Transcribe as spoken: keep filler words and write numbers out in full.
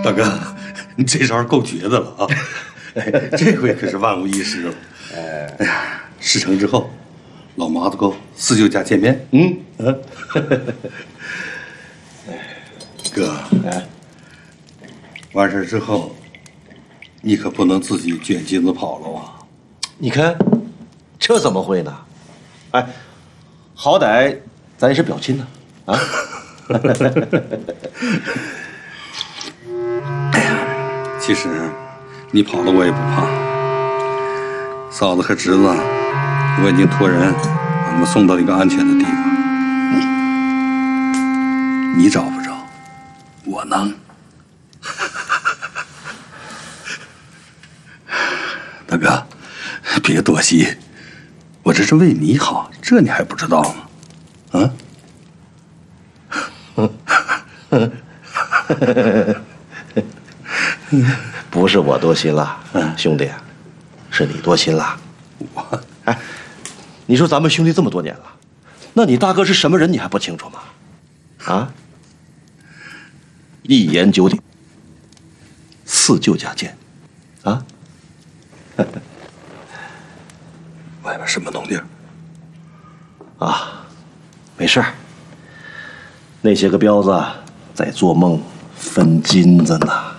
大哥，你这招够绝的了啊！哎，这回可是万无一失了。哎呀，事成之后，老麻子沟四舅家见面。嗯嗯。哥，哎，完事之后，你可不能自己卷金子跑了啊！ 你看，这怎么会呢？哎，好歹咱也是表亲呢，啊！ 哎呀，其实你跑了我也不怕。嫂子和侄子，我已经托人把他们送到一个安全的地方。你你找不着，我能。大哥，别多心，我这是为你好，这你还不知道吗？啊？ 不是我多心了，兄弟，是你多心了。 我， 哎，你说咱们兄弟这么多年了，那你大哥是什么人你还不清楚吗？啊？一言九鼎，四舅家见，啊？ 外边什么动静？ 啊，没事儿。那些个彪子在做梦分金子呢。